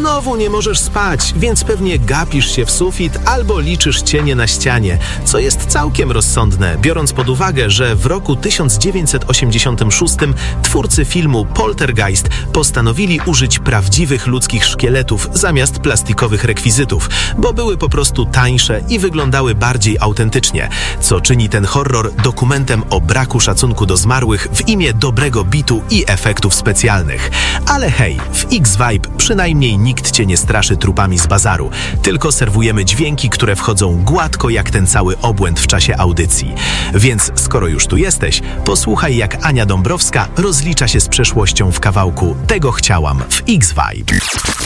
Znowu nie możesz spać, więc pewnie gapisz się w sufit albo liczysz cienie na ścianie, co jest całkiem rozsądne, biorąc pod uwagę, że w roku 1986 twórcy filmu Poltergeist postanowili użyć prawdziwych ludzkich szkieletów zamiast plastikowych rekwizytów, bo były po prostu tańsze i wyglądały bardziej autentycznie, co czyni ten horror dokumentem o braku szacunku do zmarłych w imię dobrego bitu i efektów specjalnych. Ale hej, w X-Vibe przynajmniej nikt cię nie straszy trupami z bazaru, tylko serwujemy dźwięki, które wchodzą gładko jak ten cały obłęd w czasie audycji. Więc skoro już tu jesteś, posłuchaj jak Ania Dąbrowska rozlicza się z przeszłością w kawałku Tego chciałam w X-Vibe.